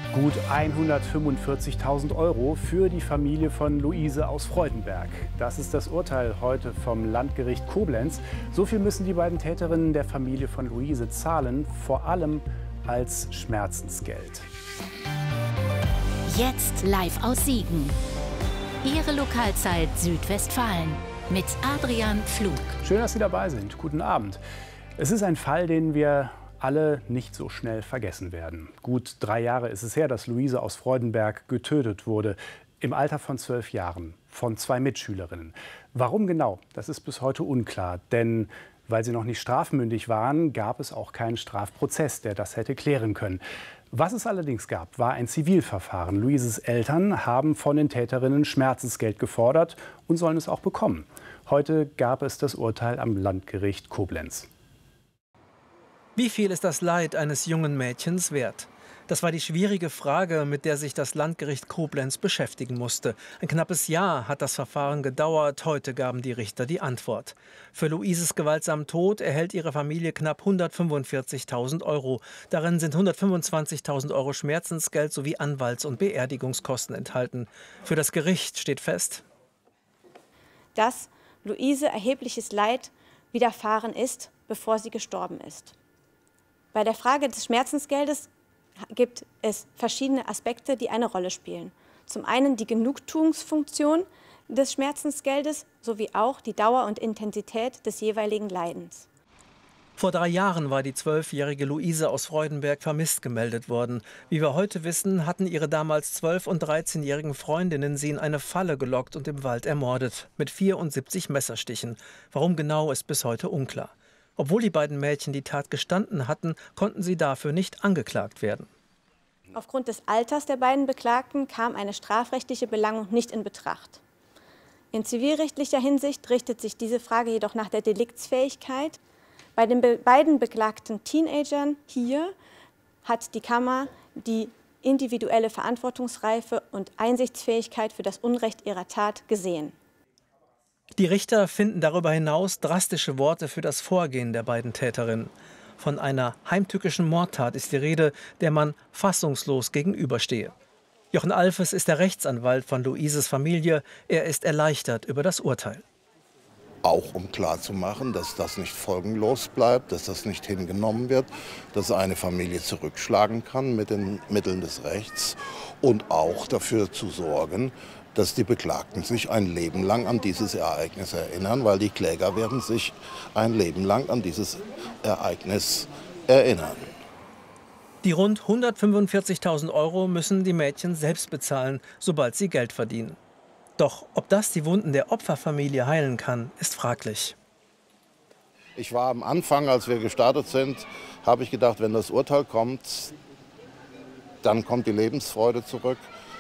Gut 145.000 € für die Familie von Luise aus Freudenberg. Das ist das Urteil heute vom Landgericht Koblenz. So viel müssen die beiden Täterinnen der Familie von Luise zahlen, vor allem als Schmerzensgeld. Jetzt live aus Siegen. Ihre Lokalzeit Südwestfalen mit Adrian Pflug. Schön, dass Sie dabei sind. Guten Abend. Es ist ein Fall, den wir alle nicht so schnell vergessen werden. Gut 3 Jahre ist es her, dass Luise aus Freudenberg getötet wurde. Im Alter von 12 Jahren von 2 Mitschülerinnen. Warum genau? Das ist bis heute unklar. Denn weil sie noch nicht strafmündig waren, gab es auch keinen Strafprozess, der das hätte klären können. Was es allerdings gab, war ein Zivilverfahren. Luises Eltern haben von den Täterinnen Schmerzensgeld gefordert und sollen es auch bekommen. Heute gab es das Urteil am Landgericht Koblenz. Wie viel ist das Leid eines jungen Mädchens wert? Das war die schwierige Frage, mit der sich das Landgericht Koblenz beschäftigen musste. Ein knappes Jahr hat das Verfahren gedauert. Heute gaben die Richter die Antwort. Für Luises gewaltsamen Tod erhält ihre Familie knapp 145.000 €. Darin sind 125.000 € Schmerzensgeld sowie Anwalts- und Beerdigungskosten enthalten. Für das Gericht steht fest, dass Luise erhebliches Leid widerfahren ist, bevor sie gestorben ist. Bei der Frage des Schmerzensgeldes gibt es verschiedene Aspekte, die eine Rolle spielen. Zum einen die Genugtuungsfunktion des Schmerzensgeldes sowie auch die Dauer und Intensität des jeweiligen Leidens. Vor 3 Jahren war die 12-jährige Luise aus Freudenberg vermisst gemeldet worden. Wie wir heute wissen, hatten ihre damals 12- und 13-jährigen Freundinnen sie in eine Falle gelockt und im Wald ermordet. Mit 74 Messerstichen. Warum genau, ist bis heute unklar. Obwohl die beiden Mädchen die Tat gestanden hatten, konnten sie dafür nicht angeklagt werden. Aufgrund des Alters der beiden Beklagten kam eine strafrechtliche Belangung nicht in Betracht. In zivilrechtlicher Hinsicht richtet sich diese Frage jedoch nach der Deliktsfähigkeit. Bei den beiden beklagten Teenagern hier hat die Kammer die individuelle Verantwortungsreife und Einsichtsfähigkeit für das Unrecht ihrer Tat gesehen. Die Richter finden darüber hinaus drastische Worte für das Vorgehen der beiden Täterinnen. Von einer heimtückischen Mordtat ist die Rede, der man fassungslos gegenüberstehe. Jochen Alfes ist der Rechtsanwalt von Luises Familie. Er ist erleichtert über das Urteil. Auch um klarzumachen, dass das nicht folgenlos bleibt, dass das nicht hingenommen wird, dass eine Familie zurückschlagen kann mit den Mitteln des Rechts und auch dafür zu sorgen, dass die Beklagten sich ein Leben lang an dieses Ereignis erinnern, weil die Kläger werden sich ein Leben lang an dieses Ereignis erinnern. Die rund 145.000 € müssen die Mädchen selbst bezahlen, sobald sie Geld verdienen. Doch ob das die Wunden der Opferfamilie heilen kann, ist fraglich. Ich war am Anfang, als wir gestartet sind, habe ich gedacht, wenn das Urteil kommt, dann kommt die Lebensfreude zurück.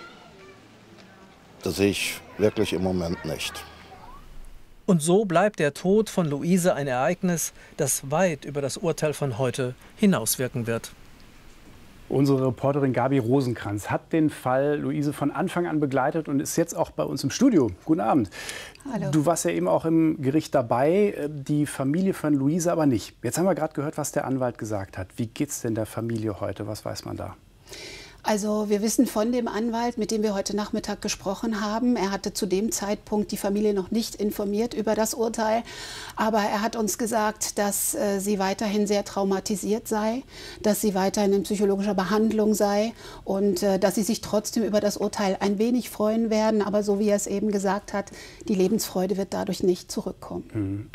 Das sehe ich wirklich im Moment nicht. Und so bleibt der Tod von Luise ein Ereignis, das weit über das Urteil von heute hinauswirken wird. Unsere Reporterin Gabi Rosenkranz hat den Fall Luise von Anfang an begleitet und ist jetzt auch bei uns im Studio. Guten Abend. Hallo. Du warst ja eben auch im Gericht dabei, die Familie von Luise aber nicht. Jetzt haben wir gerade gehört, was der Anwalt gesagt hat. Wie geht's denn der Familie heute? Was weiß man da? Also wir wissen von dem Anwalt, mit dem wir heute Nachmittag gesprochen haben. Er hatte zu dem Zeitpunkt die Familie noch nicht informiert über das Urteil. Aber er hat uns gesagt, dass sie weiterhin sehr traumatisiert sei, dass sie weiterhin in psychologischer Behandlung sei und dass sie sich trotzdem über das Urteil ein wenig freuen werden. Aber so wie er es eben gesagt hat, die Lebensfreude wird dadurch nicht zurückkommen.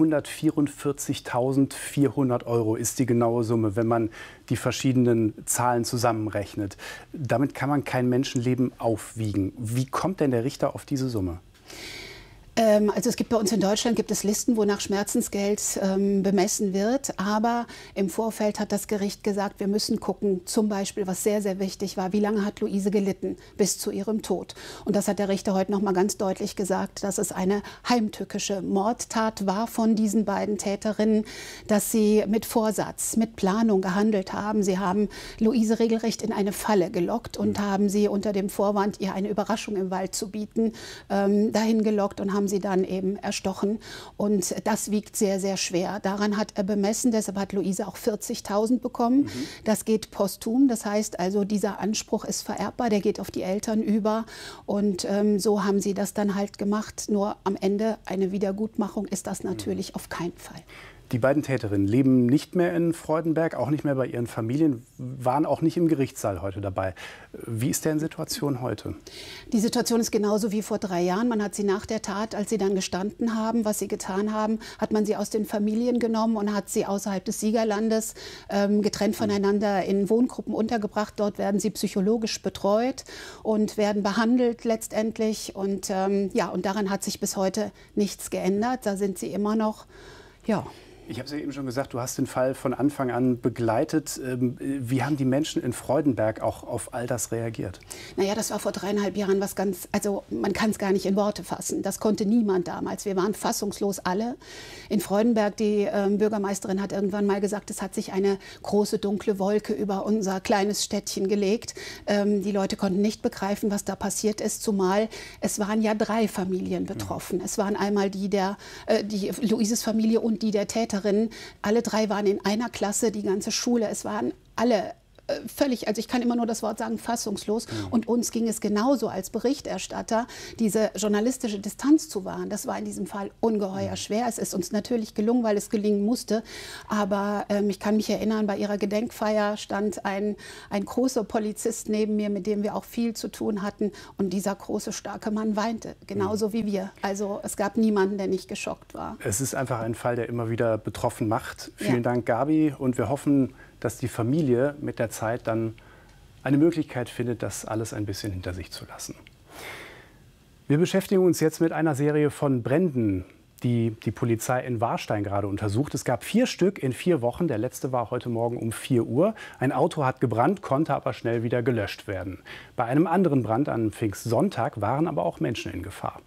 144.400 € ist die genaue Summe, wenn man die verschiedenen Zahlen zusammenrechnet. Damit kann man kein Menschenleben aufwiegen. Wie kommt denn der Richter auf diese Summe? Also es gibt bei uns in Deutschland Listen, wo nach Schmerzensgeld bemessen wird. Aber im Vorfeld hat das Gericht gesagt, wir müssen gucken, zum Beispiel, was sehr, sehr wichtig war, wie lange hat Luise gelitten bis zu ihrem Tod. Und das hat der Richter heute noch mal ganz deutlich gesagt, dass es eine heimtückische Mordtat war von diesen beiden Täterinnen, dass sie mit Vorsatz, mit Planung gehandelt haben. Sie haben Luise regelrecht in eine Falle gelockt und haben sie unter dem Vorwand, ihr eine Überraschung im Wald zu bieten, dahin gelockt und haben haben sie dann eben erstochen. Und das wiegt sehr, sehr schwer. Daran hat er bemessen, deshalb hat Luise auch 40.000 bekommen. Das geht posthum, das heißt also, dieser Anspruch ist vererbbar, der geht auf die Eltern über. Und so haben sie das dann halt gemacht. Nur am Ende eine Wiedergutmachung ist das natürlich auf keinen Fall. Die beiden Täterinnen leben nicht mehr in Freudenberg, auch nicht mehr bei ihren Familien, waren auch nicht im Gerichtssaal heute dabei. Wie ist deren Situation heute? Die Situation ist genauso wie vor 3 Jahren. Man hat sie nach der Tat, als sie dann gestanden haben, was sie getan haben, hat man sie aus den Familien genommen und hat sie außerhalb des Siegerlandes getrennt voneinander in Wohngruppen untergebracht. Dort werden sie psychologisch betreut und werden behandelt letztendlich. Und, ja, und daran hat sich bis heute nichts geändert. Da sind sie immer noch, ja. Ich habe es ja eben schon gesagt, du hast den Fall von Anfang an begleitet. Wie haben die Menschen in Freudenberg auch auf all das reagiert? Naja, das war vor 3,5 Jahren was ganz, also man kann es gar nicht in Worte fassen. Das konnte niemand damals. Wir waren fassungslos alle. In Freudenberg, die Bürgermeisterin hat irgendwann mal gesagt, es hat sich eine große dunkle Wolke über unser kleines Städtchen gelegt. Die Leute konnten nicht begreifen, was da passiert ist, zumal es waren ja 3 Familien betroffen. Es waren einmal die Luises Familie und die der Täter. Alle 3 waren in einer Klasse, die ganze Schule. Es waren alle völlig, also ich kann immer nur das Wort sagen, fassungslos. Und uns ging es genauso als Berichterstatter, diese journalistische Distanz zu wahren. Das war in diesem Fall ungeheuer schwer. Es ist uns natürlich gelungen, weil es gelingen musste. Aber ich kann mich erinnern, bei ihrer Gedenkfeier stand ein großer Polizist neben mir, mit dem wir auch viel zu tun hatten. Und dieser große, starke Mann weinte, genauso wie wir. Also es gab niemanden, der nicht geschockt war. Es ist einfach ein Fall, der immer wieder betroffen macht. Vielen Dank, Gabi. Und wir hoffen, dass die Familie mit der Zeit dann eine Möglichkeit findet, das alles ein bisschen hinter sich zu lassen. Wir beschäftigen uns jetzt mit einer Serie von Bränden, die die Polizei in Warstein gerade untersucht. Es gab 4 Stück in 4 Wochen. Der letzte war heute Morgen um 4 Uhr. Ein Auto hat gebrannt, konnte aber schnell wieder gelöscht werden. Bei einem anderen Brand an Pfingstsonntag waren aber auch Menschen in Gefahr.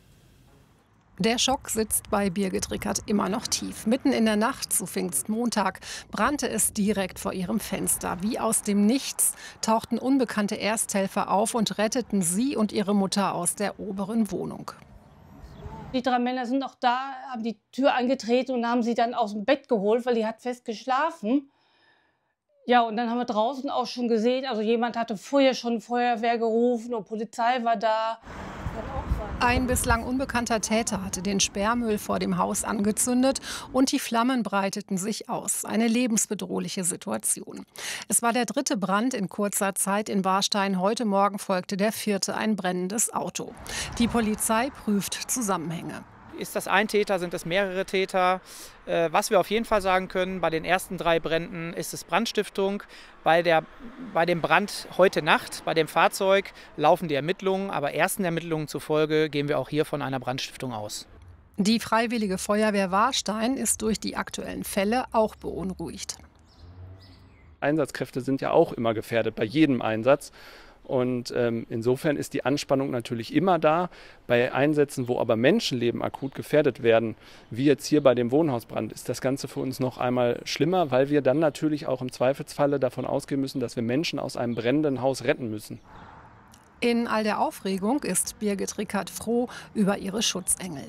Der Schock sitzt bei Birgit Rickert immer noch tief. Mitten in der Nacht zu Pfingstmontag brannte es direkt vor ihrem Fenster. Wie aus dem Nichts tauchten unbekannte Ersthelfer auf und retteten sie und ihre Mutter aus der oberen Wohnung. Die 3 Männer sind auch da, haben die Tür angetreten und haben sie dann aus dem Bett geholt, weil die hat fest geschlafen. Ja, und dann haben wir draußen auch schon gesehen, also jemand hatte vorher schon Feuerwehr gerufen und Polizei war da. Ein bislang unbekannter Täter hatte den Sperrmüll vor dem Haus angezündet und die Flammen breiteten sich aus. Eine lebensbedrohliche Situation. Es war der 3. Brand in kurzer Zeit in Warstein. Heute Morgen folgte der 4., ein brennendes Auto. Die Polizei prüft Zusammenhänge. Ist das ein Täter, sind es mehrere Täter? Was wir auf jeden Fall sagen können, bei den ersten 3 Bränden ist es Brandstiftung. Bei dem Brand heute Nacht, bei dem Fahrzeug, laufen die Ermittlungen. Aber ersten Ermittlungen zufolge gehen wir auch hier von einer Brandstiftung aus. Die Freiwillige Feuerwehr Warstein ist durch die aktuellen Fälle auch beunruhigt. Einsatzkräfte sind ja auch immer gefährdet bei jedem Einsatz. Und insofern ist die Anspannung natürlich immer da. Bei Einsätzen, wo aber Menschenleben akut gefährdet werden, wie jetzt hier bei dem Wohnhausbrand, ist das Ganze für uns noch einmal schlimmer, weil wir dann natürlich auch im Zweifelsfalle davon ausgehen müssen, dass wir Menschen aus einem brennenden Haus retten müssen. In all der Aufregung ist Birgit Rickert froh über ihre Schutzengel.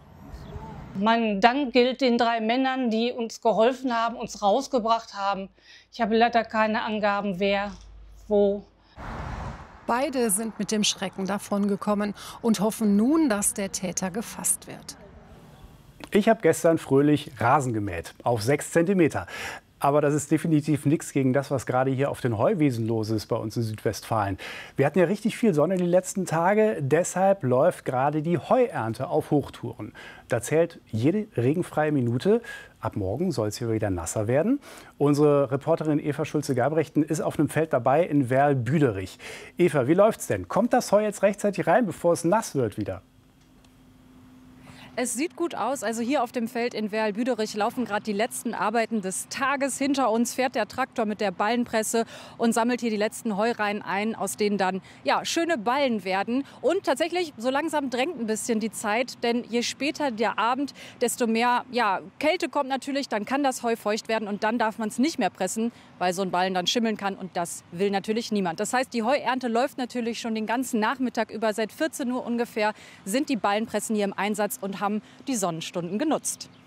Mein Dank gilt den 3 Männern, die uns geholfen haben, uns rausgebracht haben. Ich habe leider keine Angaben, wer, wo. Beide sind mit dem Schrecken davongekommen und hoffen nun, dass der Täter gefasst wird. Ich habe gestern fröhlich Rasen gemäht, auf 6 Zentimeter. Aber das ist definitiv nichts gegen das, was gerade hier auf den Heuwiesen los ist bei uns in Südwestfalen. Wir hatten ja richtig viel Sonne die letzten Tage, deshalb läuft gerade die Heuernte auf Hochtouren. Da zählt jede regenfreie Minute. Ab morgen soll es hier wieder nasser werden. Unsere Reporterin Eva Schulze-Gabrechten ist auf einem Feld dabei in Werl-Büderich. Eva, wie läuft's denn? Kommt das Heu jetzt rechtzeitig rein, bevor es nass wird wieder? Es sieht gut aus. Also hier auf dem Feld in Werl-Büderich laufen gerade die letzten Arbeiten des Tages. Hinter uns fährt der Traktor mit der Ballenpresse und sammelt hier die letzten Heureihen ein, aus denen dann schöne Ballen werden. Und tatsächlich, so langsam drängt ein bisschen die Zeit, denn je später der Abend, desto mehr Kälte kommt natürlich, dann kann das Heu feucht werden und dann darf man es nicht mehr pressen, weil so ein Ballen dann schimmeln kann und das will natürlich niemand. Das heißt, die Heuernte läuft natürlich schon den ganzen Nachmittag über. Seit 14 Uhr ungefähr sind die Ballenpressen hier im Einsatz und haben die Sonnenstunden genutzt.